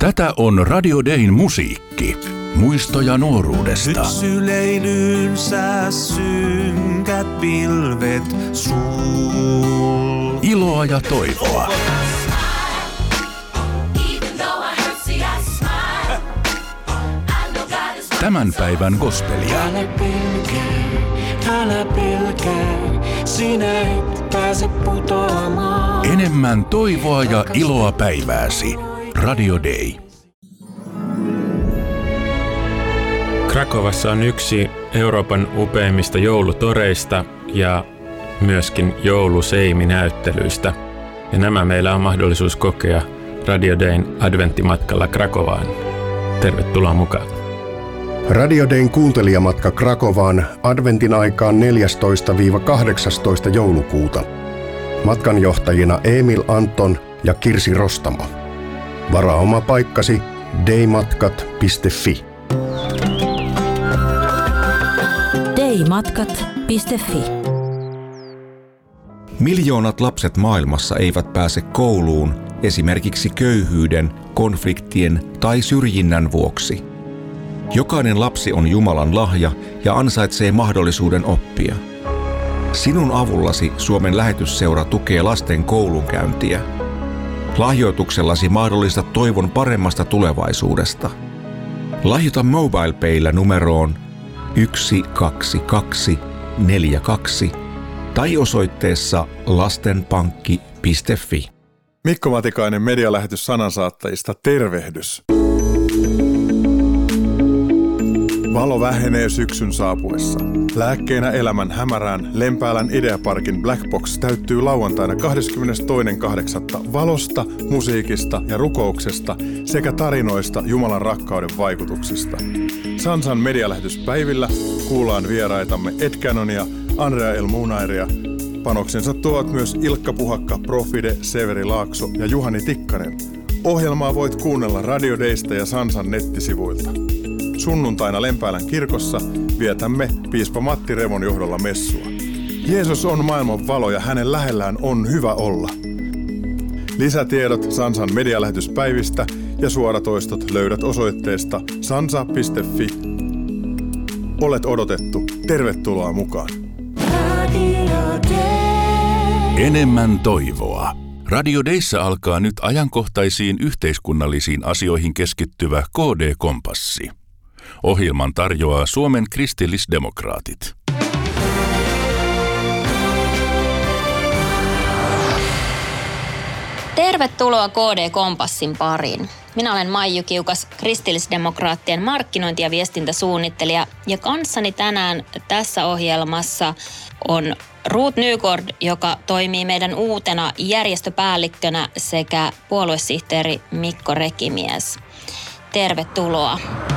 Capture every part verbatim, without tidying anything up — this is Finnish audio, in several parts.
Tätä on Radio Dayn musiikki. Muistoja nuoruudesta. Syleilynsä synkät pilvet sul. Iloa ja toivoa. Tämän päivän gospelia. Älä pelkää, älä pelkää, sinä et pääse putoamaan. Enemmän toivoa ja iloa päivääsi. Radio Day. Krakovassa on yksi Euroopan upeimmista joulutoreista ja myöskin jouluseimi-näyttelyistä. Ja nämä meillä on mahdollisuus kokea Radio Dayn adventtimatkalla Krakovaan. Tervetuloa mukaan. Radio Dayn kuuntelijamatka Krakovaan adventin aikaan neljästoista kahdeksastoista joulukuuta. Matkanjohtajina Emil Anton ja Kirsi Rostamo. Varaa oma paikkasi daymatkat piste fi. daymatkat piste fi. Miljoonat lapset maailmassa eivät pääse kouluun esimerkiksi köyhyyden, konfliktien tai syrjinnän vuoksi. Jokainen lapsi on Jumalan lahja ja ansaitsee mahdollisuuden oppia. Sinun avullasi Suomen lähetysseura tukee lasten koulunkäyntiä. Lahjoituksellasi mahdollistat toivon paremmasta tulevaisuudesta. Lahjoita MobilePayllä numeroon yksi kaksi kaksi neljä kaksi tai osoitteessa lastenpankki piste fi. Mikko Matikainen medialähetys sanansaattajista, tervehdys. Valo vähenee syksyn saapuessa. Lääkkeenä elämän hämärään Lempäälän Ideaparkin Black Box täyttyy lauantaina kahdeskymmenestoinen kahdeksatta valosta, musiikista ja rukouksesta sekä tarinoista Jumalan rakkauden vaikutuksista. Sansan medialähetyspäivillä kuullaan vieraitamme Ed Canonia, Andrea El Munairia. Panoksensa tuovat myös Ilkka Puhakka, Profide, Severi Laakso ja Juhani Tikkanen. Ohjelmaa voit kuunnella Radio Daysta ja Sansan nettisivuilta. Sunnuntaina Lempäälän kirkossa vietämme piispa Matti Revon johdolla messua. Jeesus on maailman valo ja hänen lähellään on hyvä olla. Lisätiedot Sansan medialähetyspäivistä ja suoratoistot löydät osoitteesta sansa piste fi. Olet odotettu. Tervetuloa mukaan. Enemmän toivoa. Radio Dayssä alkaa nyt ajankohtaisiin yhteiskunnallisiin asioihin keskittyvä K D-kompassi. Ohjelman tarjoaa Suomen kristillisdemokraatit. Tervetuloa K D-kompassin pariin. Minä olen Maiju Kiukas, kristillisdemokraattien markkinointi- ja viestintäsuunnittelija, ja kanssani tänään tässä ohjelmassa on Ruth Nygård, joka toimii meidän uutena järjestöpäällikkönä, sekä puoluesihteeri Mikko Rekimies. Tervetuloa.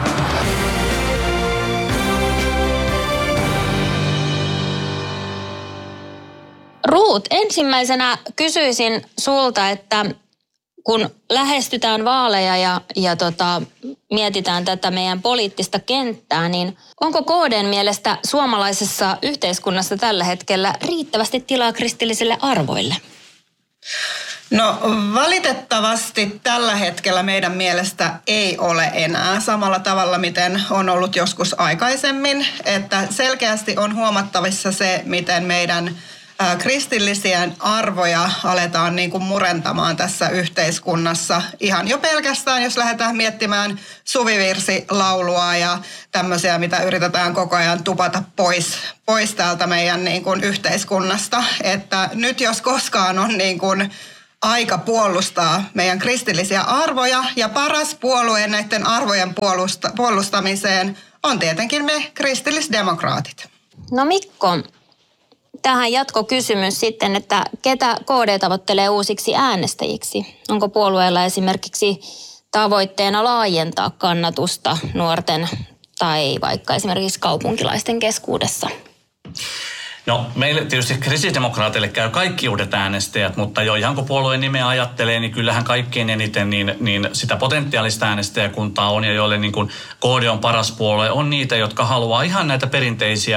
Ruth, ensimmäisenä kysyisin sulta, että kun lähestytään vaaleja ja, ja tota, mietitään tätä meidän poliittista kenttää, niin onko K D:n mielestä suomalaisessa yhteiskunnassa tällä hetkellä riittävästi tilaa kristillisille arvoille? No valitettavasti tällä hetkellä meidän mielestä ei ole enää samalla tavalla, miten on ollut joskus aikaisemmin. Että selkeästi on huomattavissa se, miten meidän kristillisiä arvoja aletaan niin kuin murentamaan tässä yhteiskunnassa. Ihan jo pelkästään, jos lähdetään miettimään suvivirsilaulua ja tämmöisiä, mitä yritetään koko ajan tupata pois, pois täältä meidän niin kuin yhteiskunnasta. Että nyt jos koskaan on niin kuin aika puolustaa meidän kristillisiä arvoja, ja paras puolue näiden arvojen puolusta, puolustamiseen on tietenkin me kristillisdemokraatit. No Mikko, tähän jatkokysymys sitten, että ketä K D tavoittelee uusiksi äänestäjiksi? Onko puolueella esimerkiksi tavoitteena laajentaa kannatusta nuorten tai vaikka esimerkiksi kaupunkilaisten keskuudessa? No meille tietysti kristillisdemokraateille käy kaikki uudet äänestäjät, mutta jo ihan kun puolueen nimeä ajattelee, niin kyllähän kaikkein eniten niin, niin sitä potentiaalista äänestäjäkuntaa on, ja joille niin kuin K D on paras puolue, on niitä, jotka haluaa ihan näitä perinteisiä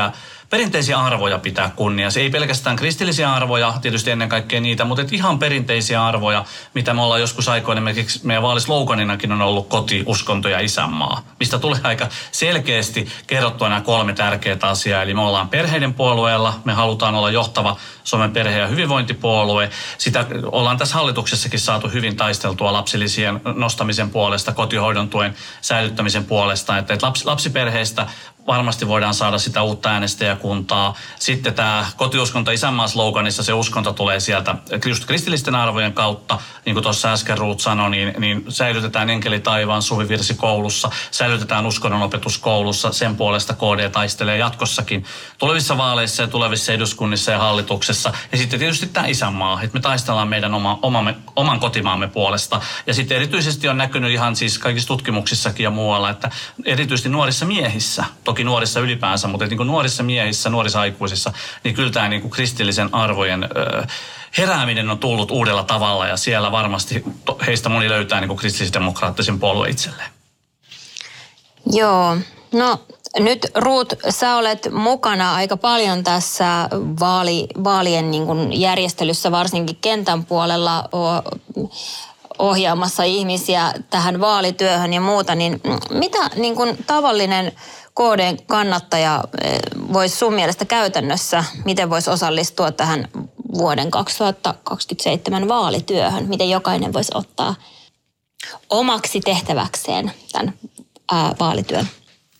perinteisiä arvoja pitää kunniassa. Ei pelkästään kristillisiä arvoja, tietysti ennen kaikkea niitä, mutta ihan perinteisiä arvoja, mitä me ollaan joskus aikoina, esimerkiksi meidän vaalisloganinakin on ollut koti, uskonto ja isänmaa, mistä tulee aika selkeästi kerrottua nämä kolme tärkeää asiaa. Eli me ollaan perheiden puolueella, me halutaan olla johtava Suomen perhe- ja hyvinvointipuolue. Sitä ollaan tässä hallituksessakin saatu hyvin taisteltua lapsilisien nostamisen puolesta, kotihoidon tuen säilyttämisen puolesta, että lapsi, lapsiperheistä varmasti voidaan saada sitä uutta äänestäjäkuntaa. Sitten tämä kotiuskonto isänmaa sloganissa, se uskonto tulee sieltä just kristillisten arvojen kautta. Niin kuin tuossa äsken Ruut sanoi, niin, niin säilytetään enkeli taivaan suvivirsi koulussa, säilytetään uskonnonopetus koulussa. Sen puolesta K D taistelee jatkossakin tulevissa vaaleissa ja tulevissa eduskunnissa ja hallituksessa. Ja sitten tietysti tämä isänmaa, että me taistellaan meidän oma, omamme, oman kotimaamme puolesta. Ja sitten erityisesti on näkynyt ihan siis kaikissa tutkimuksissakin ja muualla, että erityisesti nuorissa miehissä, toki nuorissa ylipäänsä, mutta niin kuin nuorissa miehissä, nuorissa aikuisissa, niin kyllä tämä niin kuin kristillisen arvojen ö, herääminen on tullut uudella tavalla ja siellä varmasti heistä moni löytää niin kuin kristillisdemokraattisen puolueen itselleen. Joo, no nyt Ruut, sä olet mukana aika paljon tässä vaali, vaalien niin kuin järjestelyssä, varsinkin kentän puolella ohjaamassa ihmisiä tähän vaalityöhön ja muuta, niin mitä niin kuin tavallinen K D-kannattaja voisi sun mielestä käytännössä, miten voisi osallistua tähän vuoden kaksituhattakaksikymmentäseitsemän vaalityöhön? Miten jokainen voisi ottaa omaksi tehtäväkseen tämän ää, vaalityön?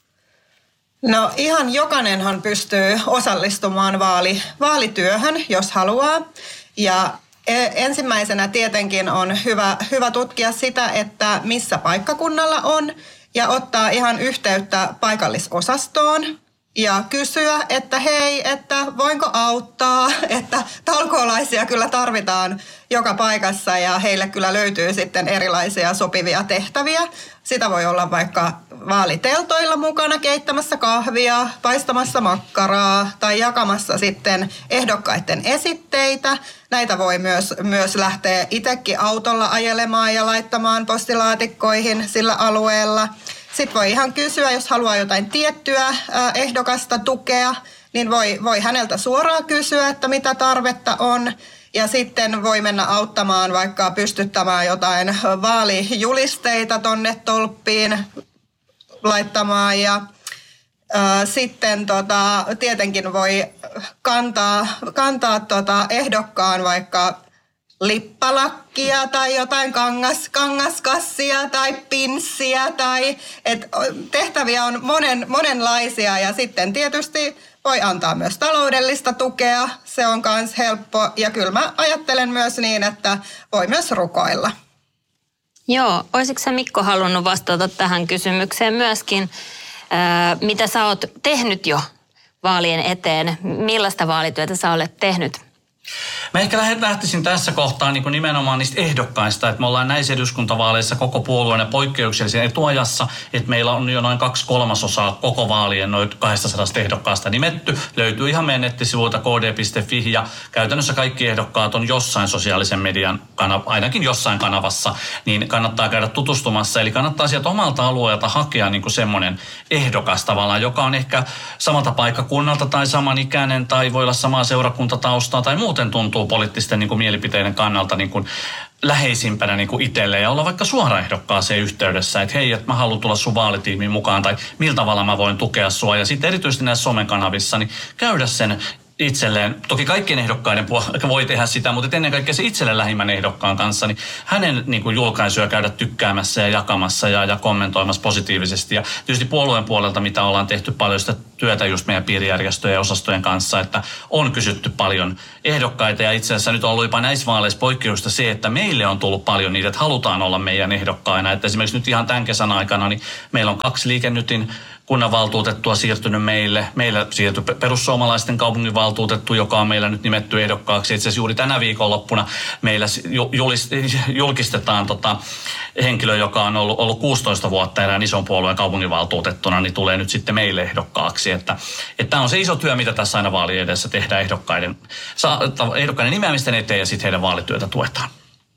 No ihan jokainenhan pystyy osallistumaan vaali, vaalityöhön, jos haluaa. Ja ensimmäisenä tietenkin on hyvä, hyvä tutkia sitä, että missä paikkakunnalla on ja ottaa ihan yhteyttä paikallisosastoon ja kysyä, että hei, että voinko auttaa, että talkoolaisia kyllä tarvitaan joka paikassa ja heille kyllä löytyy sitten erilaisia sopivia tehtäviä. Sitä voi olla vaikka vaaliteltoilla mukana keittämässä kahvia, paistamassa makkaraa tai jakamassa sitten ehdokkaiden esitteitä. Näitä voi myös, myös lähteä itsekin autolla ajelemaan ja laittamaan postilaatikkoihin sillä alueella. Sitten voi ihan kysyä, jos haluaa jotain tiettyä ehdokasta tukea, niin voi, voi häneltä suoraan kysyä, että mitä tarvetta on. Ja sitten voi mennä auttamaan vaikka pystyttämään jotain vaalijulisteita tonne tolppiin laittamaan. Ja ää, sitten tota, tietenkin voi kantaa, kantaa tota ehdokkaan vaikka lippalakkia tai jotain kangas, kangaskassia tai pinssiä. Tai, et tehtäviä on monen, monenlaisia ja sitten tietysti voi antaa myös taloudellista tukea. Se on myös helppo ja kyllä mä ajattelen myös niin, että voi myös rukoilla. Joo, olisitko sä Mikko halunnut vastata tähän kysymykseen myöskin? Ää, mitä sä oot tehnyt jo vaalien eteen? Millaista vaalityötä sä olet tehnyt? Mä ehkä lähtisin tässä kohtaa niin kuin nimenomaan niistä ehdokkaista, että me ollaan näissä eduskuntavaaleissa koko puolueen poikkeuksellisen etuajassa, että meillä on jo noin kaksi kolmasosaa koko vaalien noin kaksisataa ehdokkaasta nimetty. Löytyy ihan meidän nettisivuilta k d piste f i ja käytännössä kaikki ehdokkaat on jossain sosiaalisen median kanavassa, ainakin jossain kanavassa, niin kannattaa käydä tutustumassa. Eli kannattaa sieltä omalta alueelta hakea niin kuin semmoinen ehdokas tavallaan, joka on ehkä samalta paikkakunnalta tai samanikäinen tai voi olla samaa seurakuntataustaa tai muuten tuntuu poliittisten niin kuin mielipiteiden kannalta niin kuin läheisimpänä niin kuin itselle ja olla vaikka suoraehdokkaaseen yhteydessä, että hei, että mä haluan tulla sun vaalitiimiin mukaan tai millä tavalla mä voin tukea sua. Ja sitten erityisesti näissä somekanavissa niin käydä sen itselleen, toki kaikkien ehdokkaiden voi tehdä sitä, mutta ennen kaikkea se itselle lähimmän ehdokkaan kanssa, niin hänen niin kuin julkaisuja käydä tykkäämässä ja jakamassa ja, ja kommentoimassa positiivisesti. Ja tietysti puolueen puolelta, mitä ollaan tehty paljon sitä työtä just meidän piirijärjestöjen ja osastojen kanssa, että on kysytty paljon ehdokkaita ja itse asiassa nyt on ollut jopa näissä vaaleissa poikkeusta se, että meille on tullut paljon niitä, että halutaan olla meidän ehdokkaina. Että esimerkiksi nyt ihan tämän kesän aikana, niin meillä on kaksi Liike Nytin kunnanvaltuutettua siirtynyt meille. Meillä siirtyi perussuomalaisten kaupunginvaltuutettu, joka on meillä nyt nimetty ehdokkaaksi. Itse asiassa juuri tänä viikonloppuna meillä julkistetaan tota henkilö, joka on ollut, ollut kuusitoista vuotta erään ison puolueen kaupunginvaltuutettuna, niin tulee nyt sitten meille ehdokkaaksi. Että, että tämä on se iso työ, mitä tässä aina vaalien edessä tehdään ehdokkaiden, ehdokkaiden nimeämisten eteen ja sitten heidän vaalityötä tuetaan.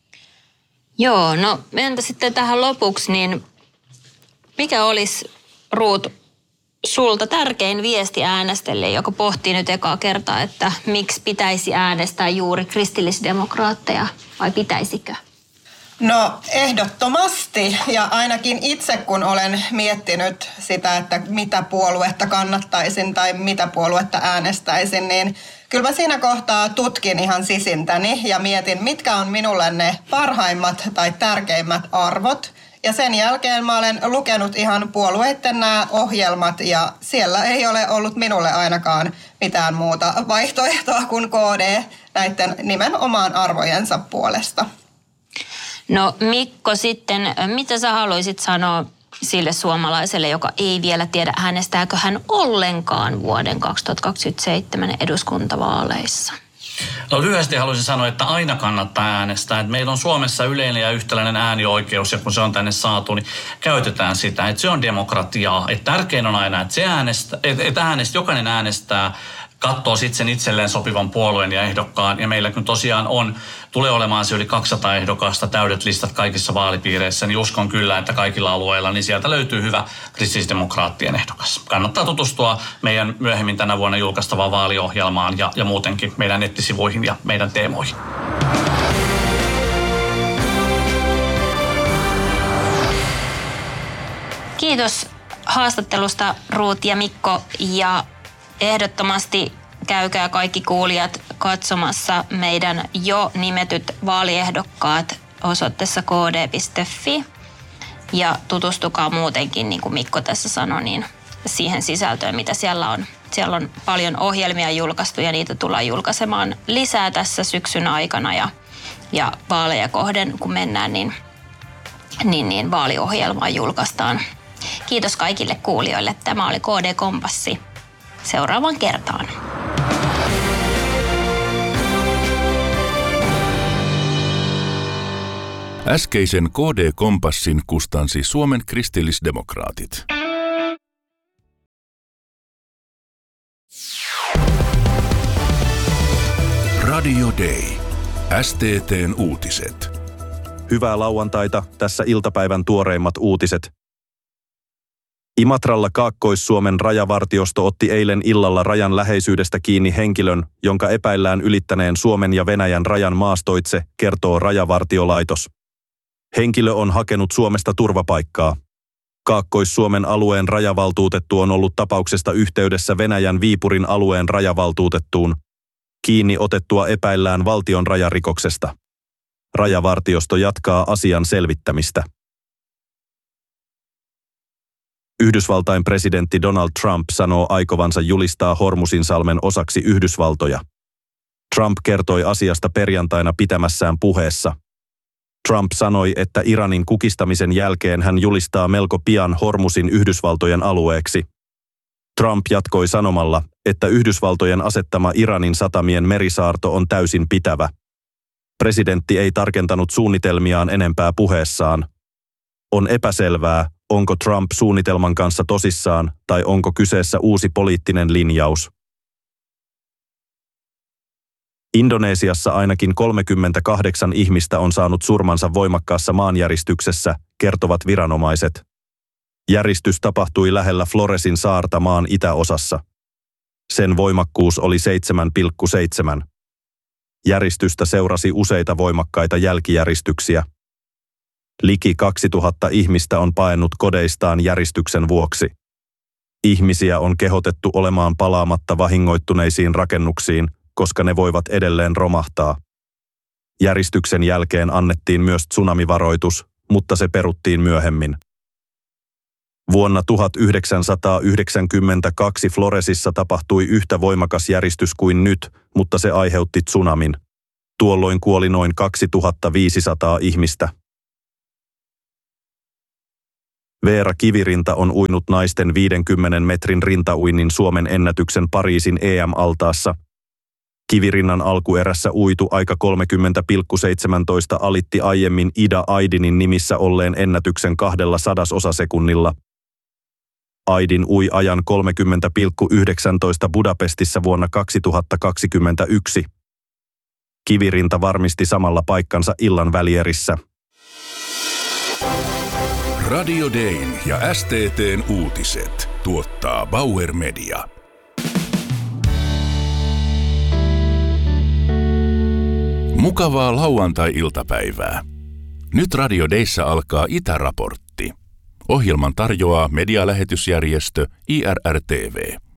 Joo, no entä sitten tähän lopuksi, niin mikä olisi Ruut sulta tärkein viesti äänestäjille, joka pohtii nyt ekaa kertaa, että miksi pitäisi äänestää juuri kristillisdemokraatteja vai pitäisikö? No ehdottomasti, ja ainakin itse kun olen miettinyt sitä, että mitä puoluetta kannattaisin tai mitä puoluetta äänestäisin, niin kyllä mä siinä kohtaa tutkin ihan sisintäni ja mietin, mitkä on minulle ne parhaimmat tai tärkeimmät arvot. Ja sen jälkeen mä olen lukenut ihan puolueiden nämä ohjelmat ja siellä ei ole ollut minulle ainakaan mitään muuta vaihtoehtoa kuin K D näiden nimenomaan arvojensa puolesta. No Mikko sitten, mitä sä haluaisit sanoa sille suomalaiselle, joka ei vielä tiedä äänestääkö hän ollenkaan vuoden kaksituhattakaksikymmentäseitsemän eduskuntavaaleissa? No lyhyesti haluaisin sanoa, että aina kannattaa äänestää. Että meillä on Suomessa yleinen ja yhtäläinen äänioikeus ja kun se on tänne saatu, niin käytetään sitä. Että se on demokratiaa. Että tärkein on aina, että, se äänestä, että, että äänestä, jokainen äänestää, katsoo sitten sen itselleen sopivan puolueen ja ehdokkaan. Ja meillä kun tosiaan on, tulee olemaan se yli kaksisataa ehdokasta, täydet listat kaikissa vaalipiireissä, niin uskon kyllä, että kaikilla alueilla, niin sieltä löytyy hyvä kristillisdemokraattien ehdokas. Kannattaa tutustua meidän myöhemmin tänä vuonna julkaistavaan vaaliohjelmaan ja, ja muutenkin meidän nettisivuihin ja meidän teemoihin. Kiitos haastattelusta Ruut ja Mikko ja ehdottomasti käykää kaikki kuulijat katsomassa meidän jo nimetyt vaaliehdokkaat osoitteessa k d piste f i ja tutustukaa muutenkin, niin kuin Mikko tässä sanoi, niin siihen sisältöön, mitä siellä on. Siellä on paljon ohjelmia julkaistu ja niitä tullaan julkaisemaan lisää tässä syksyn aikana ja, ja vaaleja kohden, kun mennään, niin, niin, niin vaaliohjelmaa julkaistaan. Kiitos kaikille kuulijoille. Tämä oli K D-kompassi. Seuraavaan kertaan. Äskeisen K D-kompassin kustansi Suomen kristillisdemokraatit. Radio Day. S T T:n uutiset. Hyvää lauantaita, tässä iltapäivän tuoreimmat uutiset. Imatralla Kaakkois-Suomen rajavartiosto otti eilen illalla rajan läheisyydestä kiinni henkilön, jonka epäillään ylittäneen Suomen ja Venäjän rajan maastoitse, kertoo Rajavartiolaitos. Henkilö on hakenut Suomesta turvapaikkaa. Kaakkois-Suomen alueen rajavaltuutettu on ollut tapauksesta yhteydessä Venäjän Viipurin alueen rajavaltuutettuun. Kiinni otettua epäillään valtion rajarikoksesta. Rajavartiosto jatkaa asian selvittämistä. Yhdysvaltain presidentti Donald Trump sanoo aikovansa julistaa Hormuzinsalmen osaksi Yhdysvaltoja. Trump kertoi asiasta perjantaina pitämässään puheessa. Trump sanoi, että Iranin kukistamisen jälkeen hän julistaa melko pian Hormuzin Yhdysvaltojen alueeksi. Trump jatkoi sanomalla, että Yhdysvaltojen asettama Iranin satamien merisaarto on täysin pitävä. Presidentti ei tarkentanut suunnitelmiaan enempää puheessaan. On epäselvää, onko Trump suunnitelman kanssa tosissaan tai onko kyseessä uusi poliittinen linjaus. Indonesiassa ainakin kolmekymmentäkahdeksan ihmistä on saanut surmansa voimakkaassa maanjäristyksessä, kertovat viranomaiset. Järistys tapahtui lähellä Floresin saarta maan itäosassa. Sen voimakkuus oli seitsemän pilkku seitsemän. Järjestystä seurasi useita voimakkaita jälkijäristyksiä. Liki kaksituhatta ihmistä on paennut kodeistaan järistyksen vuoksi. Ihmisiä on kehotettu olemaan palaamatta vahingoittuneisiin rakennuksiin, koska ne voivat edelleen romahtaa. Järistyksen jälkeen annettiin myös tsunamivaroitus, mutta se peruttiin myöhemmin. Vuonna tuhatyhdeksänsataayhdeksänkymmentäkaksi Floresissa tapahtui yhtä voimakas järistys kuin nyt, mutta se aiheutti tsunamin. Tuolloin kuoli noin kaksituhattaviisisataa ihmistä. Veera Kivirinta on uinut naisten viidenkymmenen metrin rintauinnin Suomen ennätyksen Pariisin E M-altaassa. Kivirinnan alkuerässä uitu aika kolmekymmentä pilkku seitsemäntoista alitti aiemmin Ida Aydinin nimissä olleen ennätyksen kahdella sadasosasekunnilla. Aydin ui ajan kolmekymmentä pilkku yhdeksäntoista Budapestissa vuonna kaksituhattakaksikymmentäyksi. Kivirinta varmisti samalla paikkansa illan välierissä. Radio Dayn ja S T T:n uutiset. tuottaa Bauer Media. Mukavaa lauantai-iltapäivää. Nyt Radio Dayssä alkaa Itäraportti. Ohjelman tarjoaa medialähetysjärjestö I R R T V.